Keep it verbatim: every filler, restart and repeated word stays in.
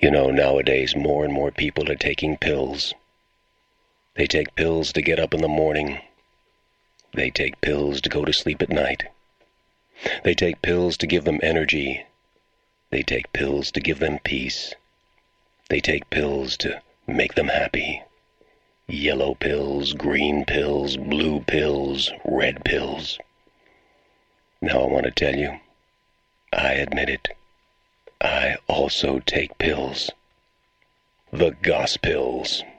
You know, nowadays more and more people are taking pills. They take pills to get up in the morning. They take pills to go to sleep at night. They take pills to give them energy. They take pills to give them peace. They take pills to make them happy. Yellow pills, green pills, blue pills, red pills. Now I want to tell you, I admit it. I also take pills. The Gospills.